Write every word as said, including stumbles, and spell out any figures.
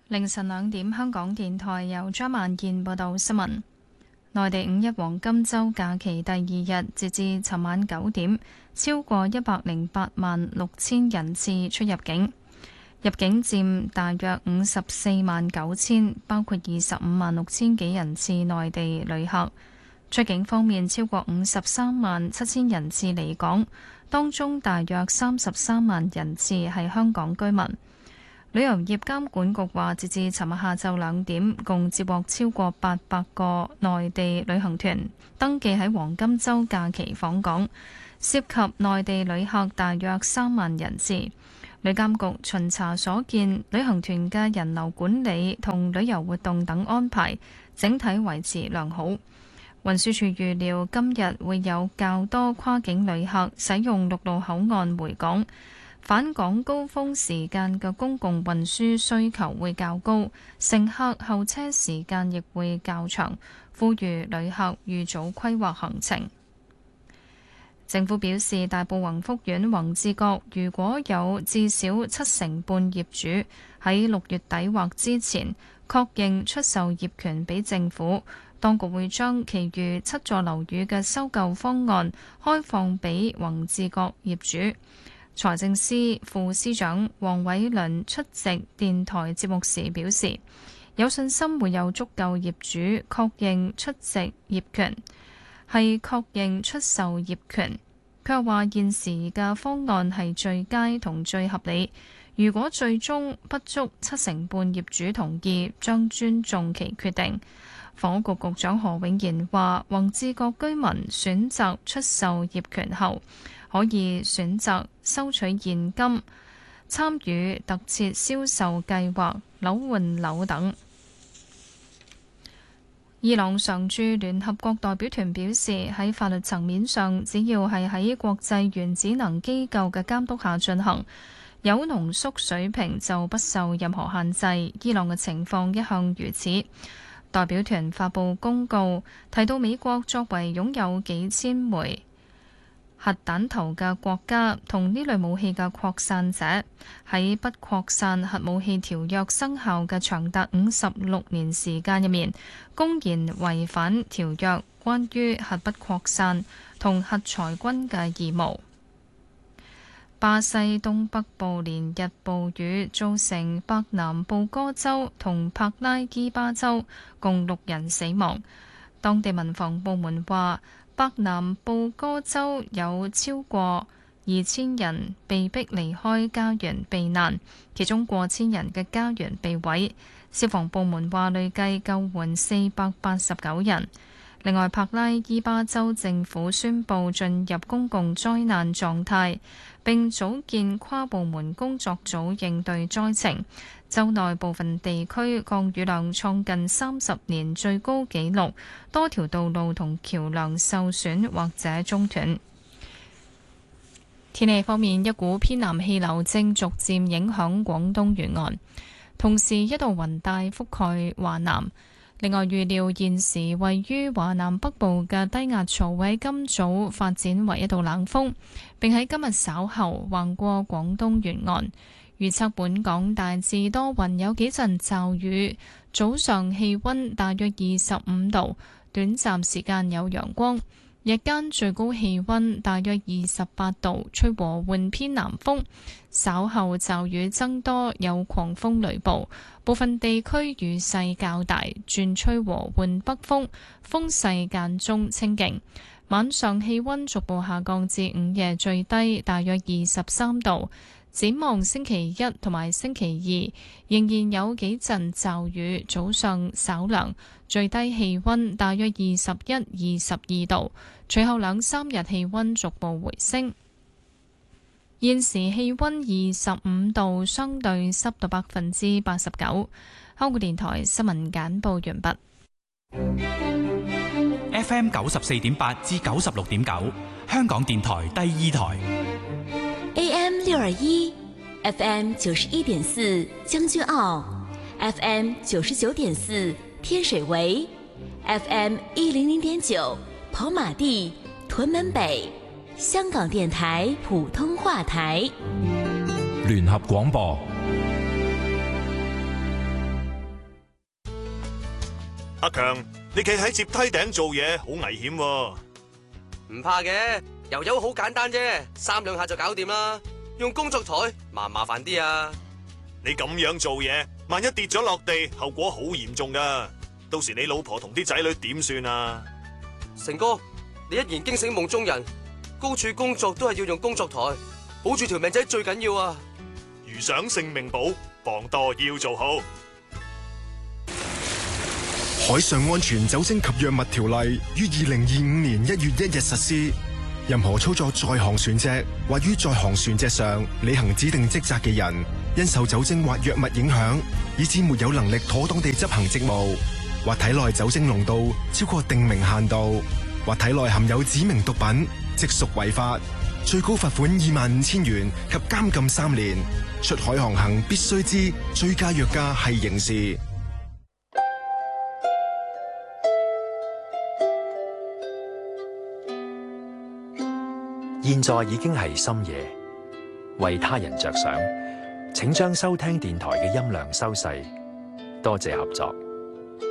凌晨兩點，香港電台由張萬健報道新聞。內地五一黃金週假期第二日，截至尋晚九點，超過一百零八萬六千人次出入境，入境佔大約五十四萬九千，包括二十五萬六千幾人次內地旅客。出境方面，超過五十三萬七千人次離港，當中大約三十三萬人次係香港居民。旅遊業監管局話，截至尋日下晝兩點，共接獲超過八百個內地旅行團登記喺黃金週假期訪港，涉及內地旅客大約三萬人次。旅監局巡查所見，旅行團嘅人流管理同旅遊活動等安排整體維持良好。運輸署預料今日會有較多跨境旅客使用陸路口岸回港，返港高峰時間嘅公共運輸需求會較高，乘客候車時間亦會較長，呼籲旅客預早規劃行程。政府表示，大埔宏福苑宏志閣如果有至少七成半業主喺六月底或之前確認出售業權俾政府，當局會將其餘七座樓宇嘅收購方案開放俾宏志閣業主。財政司副司長黃偉綸出席電台節目時表示，有信心會有足夠業主確認出席業權，係確認出售業權。佢又話現時嘅方案係最佳同最合理，如果最終不足七成半業主同意，將尊重其決定。房屋局局長何永賢話，宏志閣居民選擇出售業權後，可以選擇收取現金、參與特設銷售計劃、樓換樓等。伊朗常駐聯合國代表團表示，喺法律層面上，只要係喺國際原子能機構嘅監督下進行，有濃縮水平就不受任何限制。伊朗嘅情況一向如此。代表團發布公告，提到美國作為擁有幾千枚核彈頭嘅國家同呢類武器嘅擴散者，喺不擴散核武器條約生效嘅長達五十六年時間入面，公然違反條約關於核不擴散同核裁軍嘅義務。巴西東北部連日暴雨，造成北南布哥州同帕拉伊巴州共六人死亡。當地民防部門話，北南布哥州有超過二千人被迫離開家園避難，其中過千人嘅家園被毀。消防部門話累計救援四百八十九人。另外，帕拉伊巴州政府宣布進入公共災難狀態，並組建跨部門工作組應對災情。州內部分地區降雨量創近三十年最高紀錄，多條道路同橋梁受損或者中斷。天氣方面，一股偏南氣流正逐漸影響廣東沿岸，同時一道雲帶覆蓋華南。另外，預料現時位於華南北部嘅低壓槽會喺今早發展為一道冷鋒，並喺今日稍後橫過廣東沿岸。預測本港大致多雲，有幾陣驟雨，早上氣溫大約二十五度，短暫時間有陽光。日間最高氣溫大約二十八度，吹和緩偏南風，稍後驟雨增多，有狂風雷暴，部分地區雨勢較大，轉吹和緩北風，風勢間中清勁。晚上氣溫逐步下降至午夜最低大約二十三度。展望星期一同埋星期二，仍然有幾陣驟雨，早上稍涼，最低氣溫大約二十一、二十二度。隨後兩三日氣溫逐步回升。現時氣溫二十五度，相對濕度百分之八十九。香港電台新聞簡報完畢。 F M 九十四點八至九十六點九，香港電台第二台。 A M 六二一 ，F M 九十一點四將軍澳 ，F M 九十九點四天水圍 ，F M 一零零點九跑馬地屯門北，香港電台普通話台。 聯合廣播。 阿強，你企喺接梯頂做嘢好危險喎。 唔怕嘅，油油好簡單啫，三兩下就搞掂啦。用工作台麻唔麻煩啲啊？ 你咁樣做嘢，萬一跌咗落地，後果好嚴重噶。到時你老婆同啲仔女點算啊？ 成哥，你一言驚醒夢中人，高處工作都係要用工作台，保住條命仔最緊要啊！ 如想性命保，防墮要做好。 海上安全酒精及藥物條例於二零二五年一月一日實施。任何操作在航船隻或於在航船隻上履行指定職責嘅人，因受酒精或藥物影響，以致沒有能力妥當地執行職務，或體內酒精濃度超過定明限度，或體內含有指明毒品，即屬違法，最高罰款二萬五千元及監禁三年。出海航行必須知醉駕藥駕係刑事。 現在已經係深夜，為他人着想，請將收聽電台嘅音量收細。多謝合作。